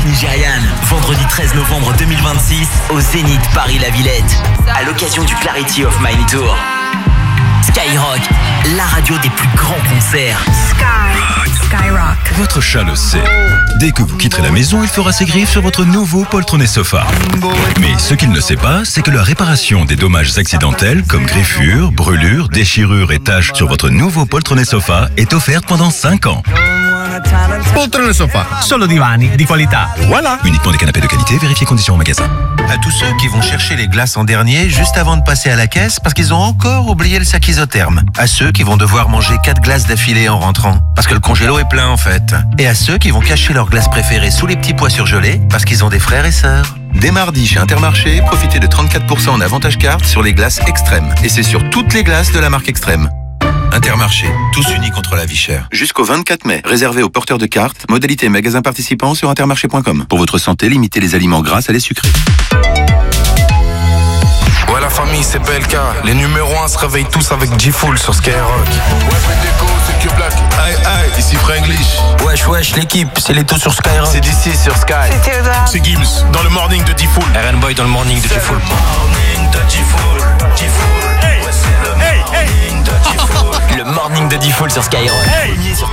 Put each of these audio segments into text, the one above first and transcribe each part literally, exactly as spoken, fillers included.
Nigériane, vendredi treize novembre deux mille vingt-six, au Zénith Paris-La Villette, à l'occasion du Clarity of Mind Tour. Skyrock, la radio des plus grands concerts. Sky, Skyrock. Votre chat le sait. Dès que vous quitterez la maison, il fera ses griffes sur votre nouveau poltronné sofa. Mais ce qu'il ne sait pas, c'est que la réparation des dommages accidentels comme griffures, brûlures, déchirures et taches sur votre nouveau poltronné sofa est offerte pendant cinq ans. Poltrone sofa. Solo divani di qualità. Voilà. Uniquement des canapés de qualité, vérifiez conditions au magasin. À tous ceux qui vont chercher les glaces en dernier juste avant de passer à la caisse parce qu'ils ont encore oublié le sac isotherme. À ceux qui vont devoir manger quatre glaces d'affilée en rentrant parce que le congélo est plein en fait. Et à ceux qui vont cacher leurs glaces préférées sous les petits pois surgelés parce qu'ils ont des frères et sœurs. Dès mardi chez Intermarché, profitez de trente-quatre pour cent en avantage carte sur les glaces Extrême. Et c'est sur toutes les glaces de la marque Extrême. Intermarché, tous unis contre la vie chère. Jusqu'au vingt-quatre mai, réservé aux porteurs de cartes, modalité magasin participant sur intermarché point com. Pour votre santé, limitez les aliments gras à les sucrés. Ouais la famille, c'est P L K. Les numéros un se réveillent tous avec G-Full sur Skyrock. Ouais Déco, c'est que Black. Aïe aïe, ici Franglish. Wesh wesh l'équipe, c'est les taux sur Skyrock. C'est d'ici sur Sky. C'est Théodore. C'est Gims, dans le morning de G-Full. R N Boy dans le morning de G-Full. Le morning de G-Full sur Skyrock. Hey,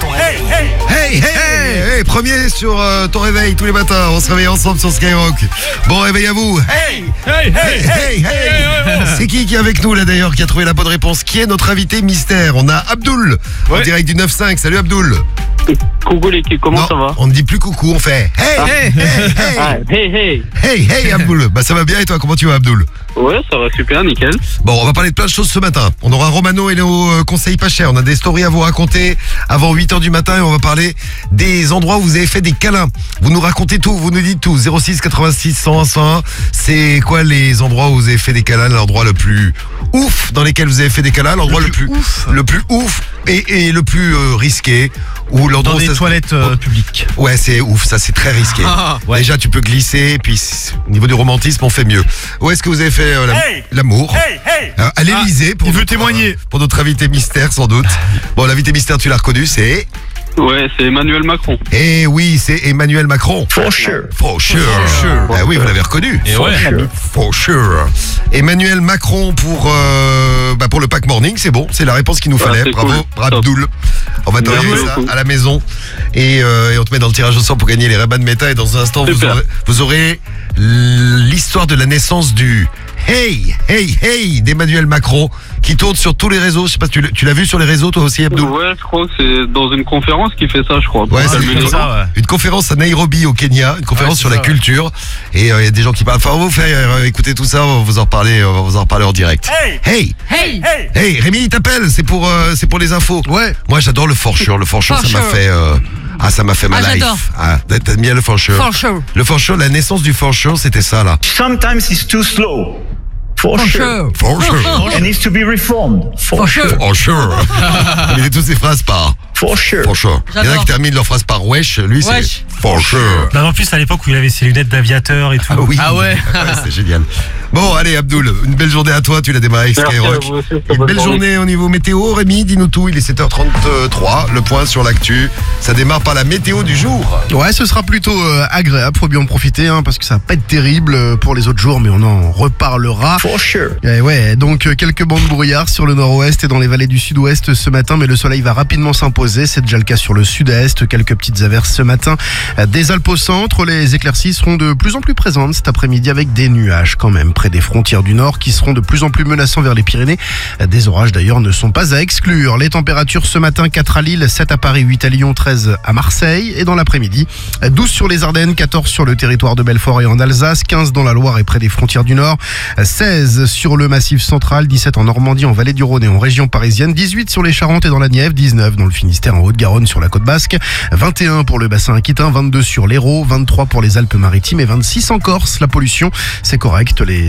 hey, hey, hey, premier sur euh, ton réveil tous les matins. On se réveille ensemble sur Skyrock. Bon réveil à vous. Hey, hey, hey, Hey, hey, hey. C'est qui qui est avec nous là d'ailleurs, qui a trouvé la bonne réponse? Qui est notre invité mystère? On a Abdoul en Ouais. direct du neuf cinq. Salut Abdoul. Coucou l'équipe, comment Non, ça va? on ne dit plus coucou, on fait hey, hey, hey, Ah, hey hey. hey, hey, Abdoul. Bah ça va bien et toi, comment tu vas Abdoul? Ouais, ça va super, nickel. Bon, on va parler de plein de choses ce matin. On aura Romano et nos euh, conseils pas chers. On a des stories à vous raconter avant huit heures du matin et on va parler des endroits où vous avez fait des câlins. Vous nous racontez tout, vous nous dites tout. zéro six quatre-vingt-six cent un cent un. C'est quoi les endroits où vous avez fait des câlins? L'endroit le plus ouf dans lesquels vous avez fait des câlins? L'endroit le plus, le plus ouf et, et le plus euh, risqué? Ou l'endroit Dans où des ça- toilettes euh, publiques. Ouais, c'est ouf, ça c'est très risqué. Ah, ouais. Déjà tu peux glisser, et puis c'est- au niveau du romantisme on fait mieux. Où est-ce que vous avez fait euh, la- Hey l'amour? Hey, hey. Euh, À l'Elysée pour il veut notre- témoigner. Pour notre invité mystère sans doute. Bon, l'invité mystère tu l'as reconnu, c'est... Ouais, c'est Emmanuel Macron. Eh oui, c'est Emmanuel Macron. For sure. For sure. sure. Ah oui, vous l'avez reconnu. Et For ouais. sure. For sure. Emmanuel Macron pour euh, bah pour le pack morning, c'est bon, c'est la réponse qu'il nous Ah, fallait. c'est Bravo, cool. bravo Abdoul. On va t'envoyer Merci ça beaucoup. à la maison et, euh, et on te met dans le tirage au sort pour gagner les Ray-Ban Meta et dans un instant vous Super. aurez, vous aurez l'histoire de la naissance du Hey, hey, hey d'Emmanuel Macron qui tourne sur tous les réseaux. Je sais pas, tu l'as- tu l'as vu sur les réseaux toi aussi Abdoul? Ouais, je crois que c'est dans une conférence qu'il fait ça, je crois. Ouais, Pour c'est calmer une, les gens. ça, ouais. une conférence à Nairobi au Kenya, une conférence Ouais, c'est sur la ça, ouais. culture et il y a des gens qui parlent. Enfin, on va vous faire euh, écouter tout ça, on va vous en reparler, on va vous en reparler en direct. Hey, Hey, hey, hey. hey, Rémi il t'appelle, c'est pour euh, c'est pour les infos. Ouais. Moi j'adore le for sure, le for sure, For ça m'a sure. fait euh, ah ça m'a fait ma Ah, life. j'adore. Ah, t'as bien le for sure. For sure. Le for sure, la naissance du for sure, c'était ça là. Sometimes it's too slow. For, For sure. sure. For sure. And needs to be reformed. For, For sure. For sure. Il met toutes ces phrases par For sure. for sure. Il y en a J'adore. qui terminent leur phrase par wesh, lui c'est Wesh. for sure. Non, en plus, à l'époque où il avait ses lunettes d'aviateur et tout. Ah oui. Ah ouais. C'est génial. Bon, allez, Abdoul, une belle journée à toi. Tu l'as démarré avec Merci à Skyrock. vous aussi, très Une bonne belle journée. journée au niveau météo. Rémi, dis-nous tout. Il est sept heures trente-trois. Le point sur l'actu. Ça démarre par la météo du jour. Ouais, ce sera plutôt euh, agréable, faut bien en profiter, hein, parce que ça va pas être terrible euh, pour les autres jours, mais on en reparlera. For sure. Et ouais, donc euh, quelques bancs de brouillard sur le nord-ouest et dans les vallées du sud-ouest ce matin, mais le soleil va rapidement s'imposer. C'est déjà le cas sur le sud-est. Quelques petites averses ce matin. Euh, Des Alpes au centre, les éclaircies seront de plus en plus présentes cet après-midi avec des nuages quand même près des frontières du nord qui seront de plus en plus menaçants vers les Pyrénées. Euh, Des orages d'ailleurs ne sont pas à exclure. Les températures ce matin, quatre à Lille, sept à Paris, huit à Lyon, treize à Marseille. Et dans l'après-midi, euh, douze sur les Ardennes, quatorze sur le territoire de Belfort et en Alsace, quinze dans la Loire et près des frontières du nord, euh, seize sur le Massif central, dix-sept en Normandie, en Vallée du Rhône et en région parisienne, dix-huit sur les Charentes et dans la Nièvre, dix-neuf dans le Finistère, en Haute-Garonne sur la côte basque, vingt et un pour le bassin aquitain, vingt-deux sur l'Hérault, vingt-trois pour les Alpes-Maritimes et vingt-six en Corse. La pollution, c'est correct. Les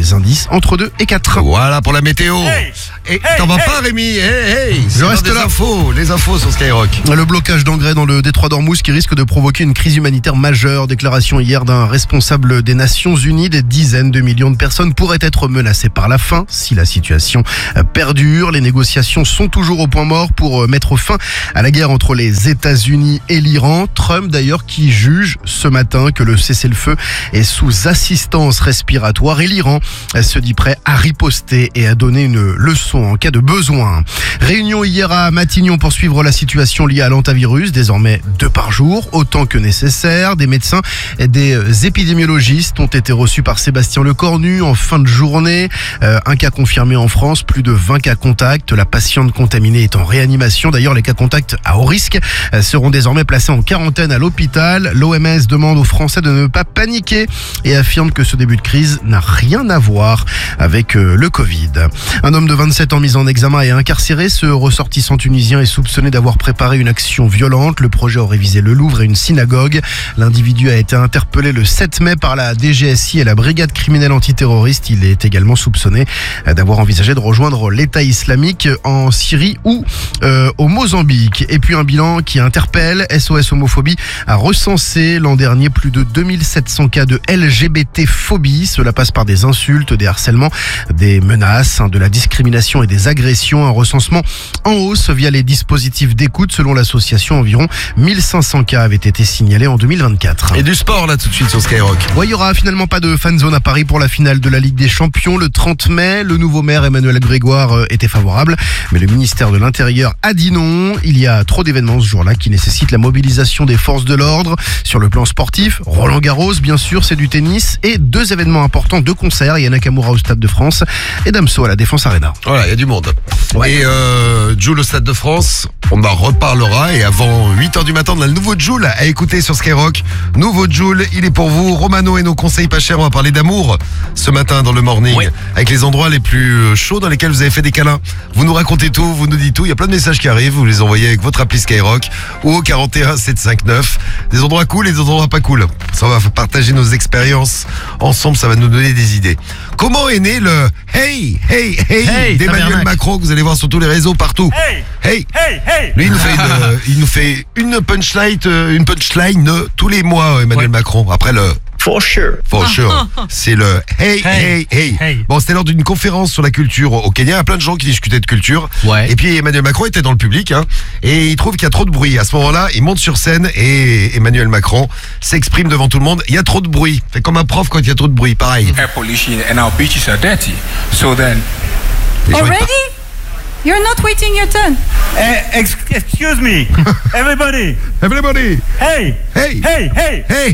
des indices entre deux et quatre. Voilà pour la météo. Et t'en vas pas, Rémi? Hey, hey, c'est Je l'heure reste des là. infos, les infos sur Skyrock. Le blocage d'engrais dans le détroit d'Ormuz qui risque de provoquer une crise humanitaire majeure. Déclaration hier d'un responsable des Nations Unies. Des dizaines de millions de personnes pourraient être menacées par la faim si la situation perdure. Les négociations sont toujours au point mort pour mettre fin à la guerre entre les États-Unis et l'Iran. Trump d'ailleurs qui juge ce matin que le cessez-le-feu est sous assistance respiratoire et l'Iran se dit prêt à riposter et à donner une leçon en cas de besoin. Réunion hier à Matignon pour suivre la situation liée à l'hantavirus, désormais deux par jour, autant que nécessaire. Des médecins et des épidémiologistes ont été reçus par Sébastien Lecornu en fin de journée. Euh, un cas confirmé en France, plus de vingt cas contacts. La patiente contaminée est en réanimation. D'ailleurs, les cas contacts à haut risque euh, seront désormais placés en quarantaine à l'hôpital. L'O M S demande aux Français de ne pas paniquer et affirme que ce début de crise n'a rien à voir avec euh, le Covid. Un homme de vingt-sept ans mis en examen et incarcéré. Ce ressortissant tunisien est soupçonné d'avoir préparé une action violente. Le projet aurait visé le Louvre et une synagogue. L'individu a été interpellé le sept mai par la D G S I et la brigade criminelle antiterroriste. Il est également soupçonné d'avoir envisagé de rejoindre l'État islamique en Syrie ou euh, au Mozambique. Et puis un bilan qui interpelle. S O S Homophobie a recensé l'an dernier plus de deux mille sept cents cas de L G B T-phobie. Cela passe par des insultes, des harcèlements, des menaces, de la discrimination et des agressions. Un recensement en hausse via les dispositifs d'écoute. Selon l'association, environ mille cinq cents cas avaient été signalés en deux mille vingt-quatre. Et du sport là tout de suite sur Skyrock. Ouais, il y aura finalement pas de fan zone à Paris pour la finale de la Ligue des Champions le trente mai. Le nouveau maire Emmanuel Grégoire était favorable, mais le ministère de l'Intérieur a dit non. Il y a trop d'événements ce jour-là qui nécessitent la mobilisation des forces de l'ordre. Sur le plan sportif, Roland Garros, bien sûr, c'est du tennis et deux événements importants, deux concerts. Yana Nakamura au Stade de France et Damso à la Défense Arena. Voilà, il y a du monde. Ouais. Et euh, Jul au Stade de France, on en reparlera. Et avant huit heures du matin, on a le nouveau Jul à écouter sur Skyrock. Nouveau Jul, il est pour vous. Romano et nos conseils pas chers, on va parler d'amour ce matin dans le morning. Ouais. Avec les endroits les plus chauds dans lesquels vous avez fait des câlins. Vous nous racontez tout, vous nous dites tout. Il y a plein de messages qui arrivent, vous les envoyez avec votre appli Skyrock ou au quarante et un sept cent cinquante-neuf. Des endroits cool et des endroits pas cool. Ça va partager nos expériences ensemble, ça va nous donner des idées. Comment est né le Hey, hey, hey, Hey, d'Emmanuel tabernacle. Macron que vous allez voir sur tous les réseaux partout. Hey, Hey, hey, hey. lui il nous fait une, euh, il nous fait une punchline, euh, une punchline euh, tous les mois, Emmanuel Ouais. Macron. Après le For sure. For sure. C'est le hey, hey, hey. Hey. Bon, c'était lors d'une conférence sur la culture au Kenya. Il y a plein de gens qui discutaient de culture. Ouais. Et puis Emmanuel Macron était dans le public, hein, et il trouve qu'il y a trop de bruit. À ce moment-là, il monte sur scène et Emmanuel Macron s'exprime devant tout le monde. Il y a trop de bruit. Fait comme un prof quand il y a trop de bruit. Pareil. air pollution and our beaches are dirty. So then, Les gens, ils Already? You're not waiting your turn. Eh, ex- excuse me, everybody. parlent. Everybody. Hey, Hey. hey, hey. Hey, hey.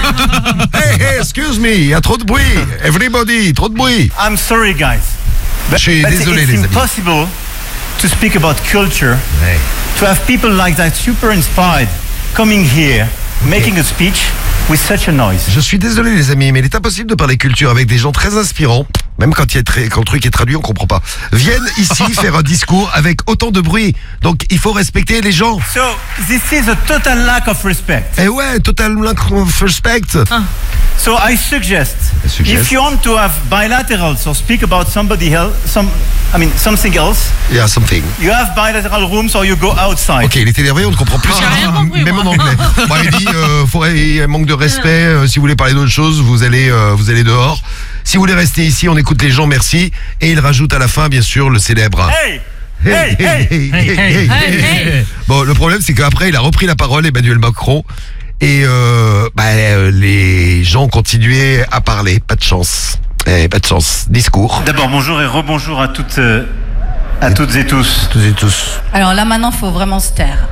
Hey, hey, excuse me. Il y a trop de bruit. Everybody. Trop de bruit. I'm sorry, guys. Je suis But désolé, it's les amis. impossible to speak about culture, Ouais. to have people like that super inspired coming here, making a speech with such a noise. Je suis désolé les amis, mais il est impossible de parler culture avec des gens très inspirants, même quand, il est très, quand le truc est traduit, on comprend pas. Viennent ici faire un discours avec autant de bruit. Donc il faut respecter les gens. So this is a total lack of respect. Eh ouais, total lack of respect. So I suggest, I suggest. if you want to have bilaterals or speak about somebody else, some, I mean something else, Yeah, something. you have bilateral rooms or you go outside. Ok, il est énervé, on ne comprend plus. rien compris, Même moi. en anglais. Bon, il dit, euh, faut, il manque de respect. euh, si vous voulez parler d'autre chose, vous allez, euh, vous allez dehors. Si vous voulez rester ici, on écoute les gens, merci. Et il rajoute à la fin, bien sûr, le célèbre. Hey, hey, hey, hey, hey, hey. Bon, le problème, c'est qu'après, il a repris la parole, Emmanuel Macron. Et euh, bah, euh, les gens ont continué à parler. Pas de chance. Eh, pas de chance. Discours. D'abord, bonjour et rebonjour à toutes, euh, à toutes et tous. Tous et tous. Alors là maintenant, faut vraiment se taire.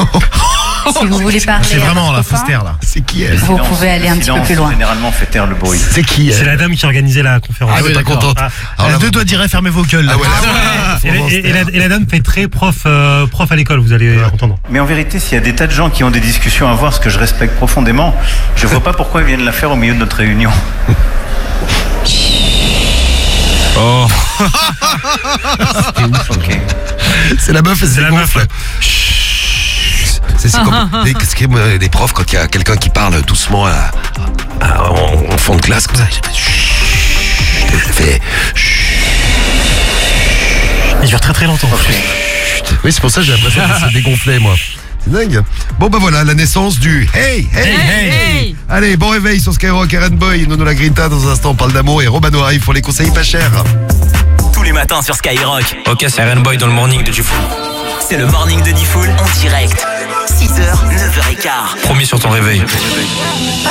Si vous voulez parler, C'est à vraiment votre la copain, fausse terre là. C'est qui elle Vous pouvez aller un petit peu plus loin. Généralement, fait taire le bruit. C'est qui C'est elle la dame qui organisait la conférence. Ah, mais t'es contente. Ah. Alors là, deux doigts d'y fermer vos gueules. Ah ouais, là, Et, vraiment, et- et c'était- la, et la dame fait très prof, euh, prof à l'école, vous allez entendre. Mais en vérité, s'il y a des tas de gens qui ont des discussions à avoir, ce que je respecte profondément, je vois pas pourquoi ils viennent la faire au milieu de notre réunion. Oh. C'était ouf, ok. C'est la meuf, elle C'est se la meuf, gonfle. ouais. Chut. C'est c'est comme les, c'est comme, euh, les profs quand il y a quelqu'un qui parle doucement à, à- en, en fond de classe comme ça. Chut. je fais... Il dure très très longtemps. Oui, c'est pour ça que j'ai l'impression que c'est dégonflé, moi. C'est dingue. Bon, bah voilà, la naissance du Hey, hey, hey, hey. Allez, bon réveil sur Skyrock, Aaron Boy, Nono La Grinta. Dans un instant, on parle d'amour et Romano arrive pour les conseils pas chers. Tous les matins sur Skyrock. Ok, c'est Aaron Boy dans le morning de Diffoul. C'est le morning de Diffoul en direct. six heures, neuf heures quinze. Promis sur ton réveil.